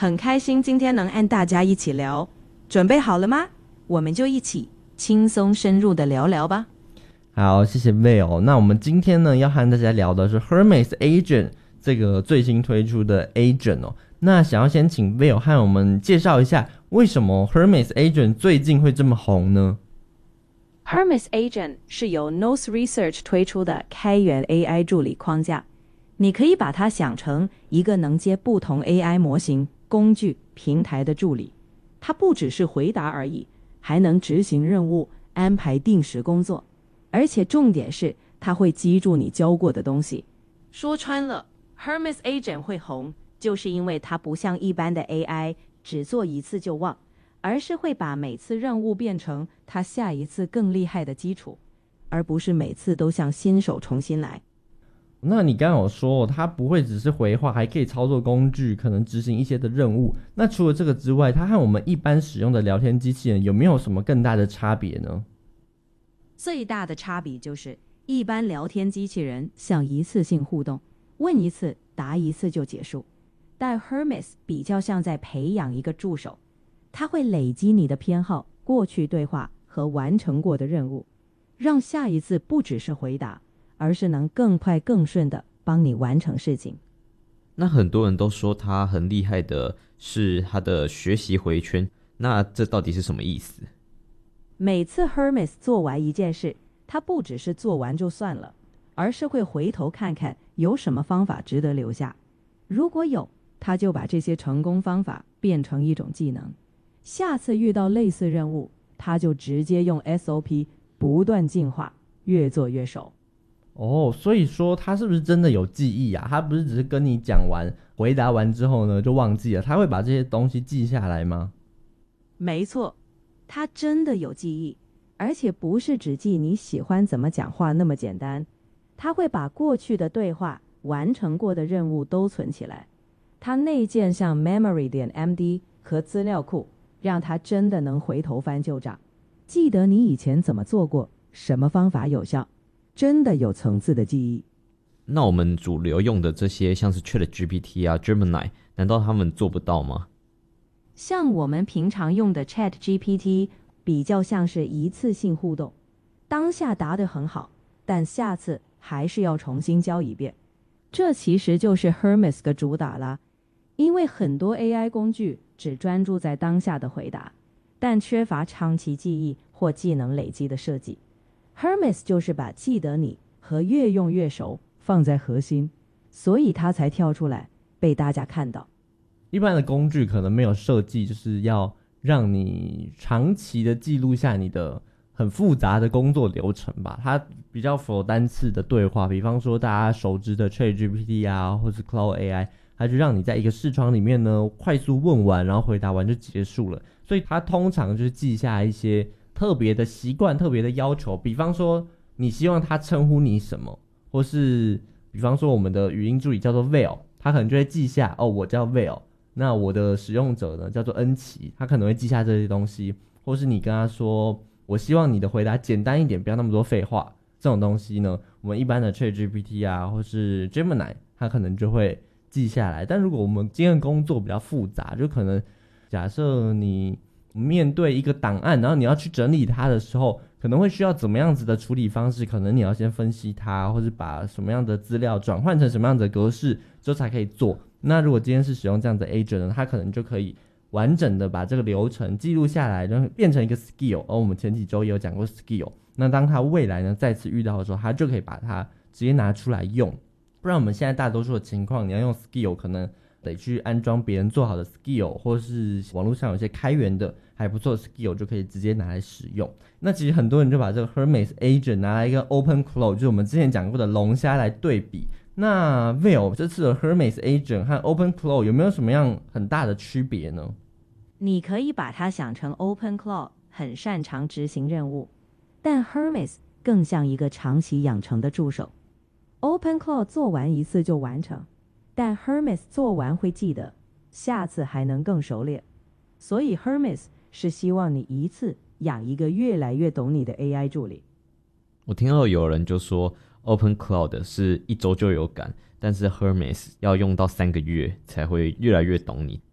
很开心今天能和大家一起聊，准备好了吗？我们就一起轻松深入的聊聊吧。 好，谢谢 Will。 那我们今天呢要和大家聊的是 Hermes Agent 这个最新推出的 Agent 哦。那想要先请 Will 和我们介绍一下，为什么 Hermes Agent 最近会这么红呢？ Hermes Agent 是由 Nose Research 推出的开源 AI 助理框架，你可以把它想成一个能接不同 AI 模型、工具、平台的助理。它不只是回答而已，还能执行任务、安排定时工作，而且重点是它会记住你教过的东西。说穿了， Hermes Agent 会红，就是因为它不像一般的 AI 只做一次就忘，而是会把每次任务变成它下一次更厉害的基础，而不是每次都像新手重新来。 那你刚刚有说它不会只是回话，还可以操作工具，可能执行一些的任务。那除了这个之外，它和我们一般使用的聊天机器人有没有什么更大的差别呢？ 最大的差别就是一般聊天机器人像一次性互动，问一次答一次就结束，但 Hermes 比较像在培养一个助手，它会累积你的偏好、过去对话和完成过的任务，让下一次不只是回答，而是能更快更顺地帮你完成事情。 那很多人都说他很厉害的是他的学习回圈，那这到底是什么意思？ 每次 Hermes 做完一件事，他不只是做完就算了，而是会回头看看有什么方法值得留下。如果有，他就把这些成功方法变成一种技能。下次遇到类似任务，他就直接用 SOP 不断进化，越做越熟。 哦，所以说他是不是真的有记忆啊？他不是只是跟你讲完、回答完之后呢就忘记了，他会把这些东西记下来吗？ 没错，他真的有记忆，而且不是只记你喜欢怎么讲话那么简单，他会把过去的对话、完成过的任务都存起来。他内建像 memory.md 和资料库，让他真的能回头翻旧账，记得你以前怎么做过，什么方法有效，真的有层次的记忆。 那我们主流用的这些像是 ChatGPT 啊 Gemini， 难道他们做不到吗？ 像我们平常用的 ChatGPT 比较像是一次性互动，当下答得很好，但下次还是要重新教一遍。这其实就是 Hermes 的主打啦，因为很多 AI 工具只专注在当下的回答，但缺乏长期记忆或技能累积的设计。Hermes 就是把记得你和越用越熟放在核心，所以它才跳出来被大家看到。 一般的工具可能没有设计就是要让你长期的记录下你的很复杂的工作流程吧，它比较符合单次的对话，比方说大家熟知的 ChatGPT 啊，或是 Cloud AI， 它就让你在一个视窗里面呢快速问完，然后回答完就结束了。所以它通常就是记下一些特别的习惯、特别的要求，比方说你希望他称呼你什么，或是比方说我们的语音助理叫做 Will， 他可能就会记下哦，我叫 Will， 那我的使用者呢叫做恩琪，他可能会记下这些东西，或是你跟他说我希望你的回答简单一点，不要那么多废话，这种东西呢我们一般的 ChatGPT 啊或是 Gemini 他可能就会记下来。但如果我们今天的工作比较复杂，就可能假设你面对一个档案，然后你要去整理它的时候，可能会需要怎么样子的处理方式，可能你要先分析它，或是把什么样的资料转换成什么样的格式之后才可以做。那如果今天是使用这样的 agent 呢，它可能就可以完整的把这个流程记录下来，然后变成一个 skill。而我们前几周也有讲过 skill， 那当它未来呢再次遇到的时候，它就可以把它直接拿出来用。不然我们现在大多数的情况，你要用 skill 可能得去安装别人做好的 skill， 或是网络上有些开源的还不错的 skill 就可以直接拿来使用。那其实很多人就把这个 Hermes Agent 拿来一个 OpenClaw， 就是我们之前讲过的龙虾来对比。那 Will 这次的 Hermes Agent 和 OpenClaw 有没有什么样很大的区别呢？ 你可以把它想成 OpenClaw 很擅长执行任务，但 Hermes 更像一个长期养成的助手。OpenClaw 做完一次就完成，但 Hermes 做完会记得，下次还能更熟练。所以 Hermes 是希望你一次养一个越来越懂你的 AI 助理。 我听到有人就说 OpenCloud 是1周就有感，但是 Hermes 要用到3个月才会越来越懂你。